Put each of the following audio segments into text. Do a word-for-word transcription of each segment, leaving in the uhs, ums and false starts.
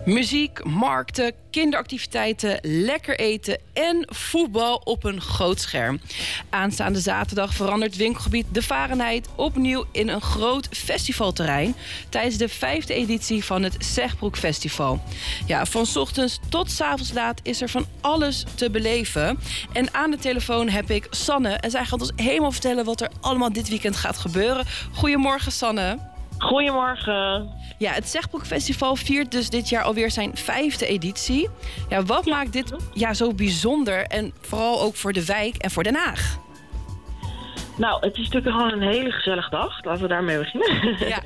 Muziek, markten, kinderactiviteiten, lekker eten en voetbal op een groot scherm. Aanstaande zaterdag verandert winkelgebied De Varenheid opnieuw in een groot festivalterrein tijdens de vijfde editie van het Zegbroek Festival. Ja, van 's ochtends tot 's avonds laat is er van alles te beleven. En aan de telefoon heb ik Sanne en zij gaat ons helemaal vertellen wat er allemaal dit weekend gaat gebeuren. Goedemorgen, Sanne. Goedemorgen. Ja, het Zegbroek Festival viert dus dit jaar alweer zijn vijfde editie. Ja, wat ja. maakt dit ja, zo bijzonder en vooral ook voor de wijk en voor Den Haag? Nou, het is natuurlijk gewoon een hele gezellige dag. Laten we daarmee beginnen. Ja.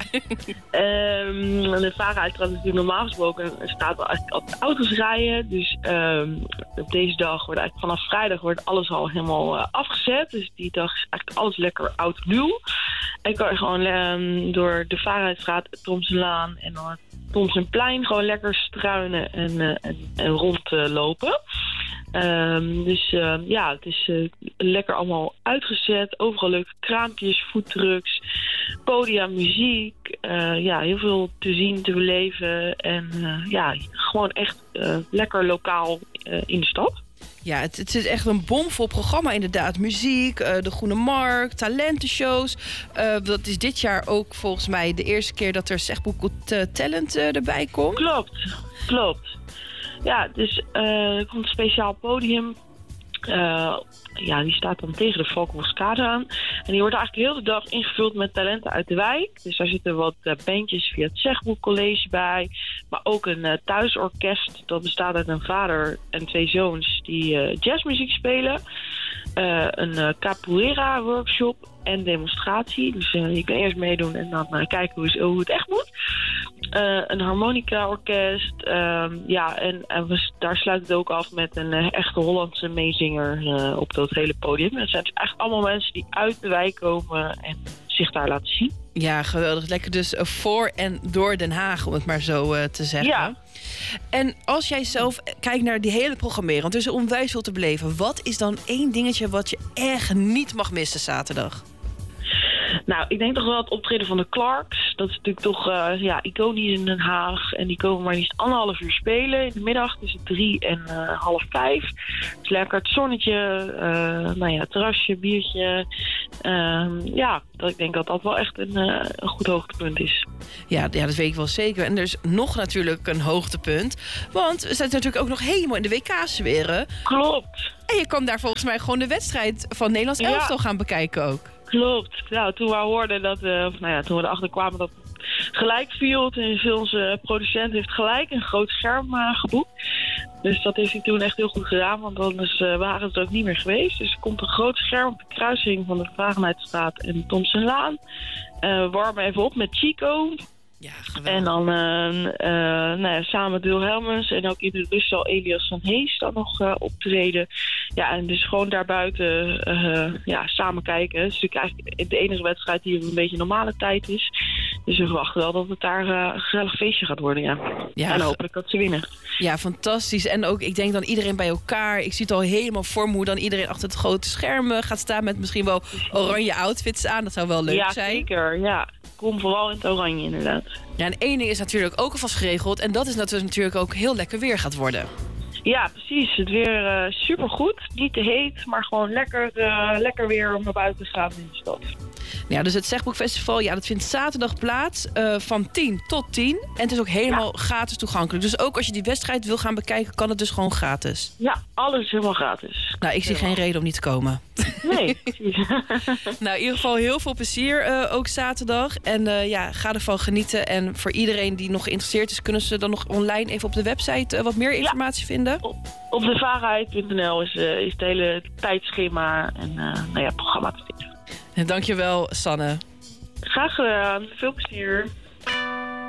um, de Varenheid gaat natuurlijk normaal gesproken staat wel eigenlijk altijd auto's rijden. Dus um, op deze dag wordt eigenlijk vanaf vrijdag wordt alles al helemaal uh, afgezet. Dus die dag is eigenlijk alles lekker oud nieuw. En kan je gewoon um, door de Varenheidstraat, Thomsenlaan en dan het Thomsenplein gewoon lekker struinen en, uh, en, en rondlopen. Uh, um, dus uh, ja, het is uh, lekker allemaal uitgezet. Overal leuke kraampjes, foodtrucks, podia, muziek. Uh, ja, heel veel te zien, te beleven. En uh, ja, gewoon echt uh, lekker lokaal uh, in de stad. Ja, het, het is echt een bomvol programma inderdaad. Muziek, uh, de Groene Markt, talentenshows. Uh, dat is dit jaar ook volgens mij de eerste keer dat er Zegbroek Talent uh, erbij komt. Klopt, klopt. Ja, dus uh, er komt een speciaal podium. Uh, ja, die staat dan tegen de Valkenbosskade aan. En die wordt eigenlijk heel de dag ingevuld met talenten uit de wijk. Dus daar zitten wat uh, bandjes via het Zegbroek College bij. Maar ook een uh, thuisorkest. Dat bestaat uit een vader en twee zoons die uh, jazzmuziek spelen. Uh, een uh, capoeira workshop en demonstratie. Dus uh, je kan eerst meedoen en dan uh, kijken hoe, hoe het echt moet. Uh, een harmonica-orkest. Uh, ja, en, en we, daar sluit het ook af met een uh, echte Hollandse meezinger uh, op dat hele podium. Het zijn dus eigenlijk allemaal mensen die uit de wijk komen en zich daar laten zien. Ja, geweldig. Lekker dus voor en door Den Haag, om het maar zo uh, te zeggen. Ja. En als jij zelf kijkt naar die hele programmering, want er is onwijs veel te beleven. Wat is dan één dingetje wat je echt niet mag missen zaterdag? Nou, ik denk toch wel het optreden van de Clarks. Dat is natuurlijk toch uh, ja, iconisch in Den Haag. En die komen maar liefst anderhalf uur spelen. In de middag tussen drie en uh, half vijf. Het is lekker het zonnetje, uh, nou ja, terrasje, biertje. Uh, ja, dat, ik denk dat dat wel echt een, uh, een goed hoogtepunt is. Ja, ja, dat weet ik wel zeker. En er is nog natuurlijk een hoogtepunt. Want we zijn natuurlijk ook nog helemaal in de W K-sferen. Klopt. En je kan daar volgens mij gewoon de wedstrijd van Nederlands elftal ja. gaan bekijken ook. Klopt. Nou, toen we hoorden dat, uh, of nou ja, toen we erachter kwamen dat het gelijk viel, toen onze producent heeft gelijk een groot scherm uh, geboekt. Dus dat heeft hij toen echt heel goed gedaan, want anders uh, waren het ook niet meer geweest. Dus er komt een groot scherm op de kruising van de Varenheidstraat en de Thomsenlaan. Uh, we warmen even op met Chico. Ja, geweldig. En dan uh, uh, nou ja, samen met Wilhelmus en ook in de rust zal Elias van Hees dan nog uh, optreden. Ja, en dus gewoon daarbuiten uh, ja, samen kijken. Het is natuurlijk eigenlijk de enige wedstrijd die een beetje normale tijd is. Dus we verwachten wel dat het daar uh, een gezellig feestje gaat worden, ja. ja. En hopelijk dat ze winnen. Ja, fantastisch. En ook, ik denk dan iedereen bij elkaar. Ik zie het al helemaal voor me hoe dan iedereen achter het grote scherm gaat staan met misschien wel oranje outfits aan. Dat zou wel leuk ja, zijn. Zeker, ja. Kom vooral in het oranje, inderdaad. Ja, en één ding is natuurlijk ook alvast geregeld. En dat is dat het natuurlijk ook heel lekker weer gaat worden. Ja, precies. Het weer uh, supergoed. Niet te heet, maar gewoon lekker, uh, lekker weer om naar buiten te gaan in de stad. Ja, dus het Zegbroek Festival, ja, dat vindt zaterdag plaats uh, van tien tot tien. En het is ook helemaal ja. gratis toegankelijk. Dus ook als je die wedstrijd wil gaan bekijken, kan het dus gewoon gratis. Ja, alles is helemaal gratis. Nou, ik zie helemaal geen reden om niet te komen. Nee, precies. Nou, in ieder geval heel veel plezier uh, ook zaterdag. En uh, ja, ga ervan genieten. En voor iedereen die nog geïnteresseerd is, kunnen ze dan nog online even op de website uh, wat meer informatie ja. vinden? Op, op de varenheid punt n l is, uh, is het hele tijdschema en uh, nou ja, programma te vinden. Dankjewel, Sanne. Graag gedaan. Veel plezier.